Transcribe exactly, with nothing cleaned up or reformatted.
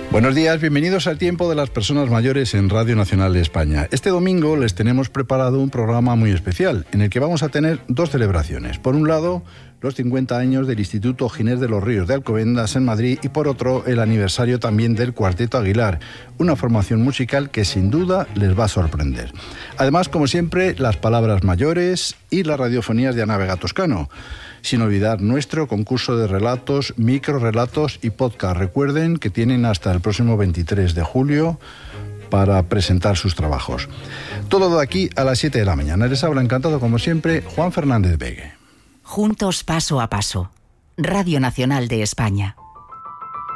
Buenos días, bienvenidos al Tiempo de las Personas Mayores en Radio Nacional de España. Este domingo les tenemos preparado un programa muy especial, en el que vamos a tener dos celebraciones. Por un lado, los cincuenta años del Instituto Ginés de los Ríos de Alcobendas en Madrid y por otro, el aniversario también del Cuarteto Aguilar, una formación musical que sin duda les va a sorprender. Además, como siempre, las palabras mayores y las radiofonías de Ana Vega Toscano. Sin olvidar nuestro concurso de relatos, microrelatos y podcast. Recuerden que tienen hasta el próximo veintitrés de julio para presentar sus trabajos. Todo de aquí a las siete de la mañana. Les habla encantado, como siempre, Juan Fernández Vegue. Juntos paso a paso. Radio Nacional de España.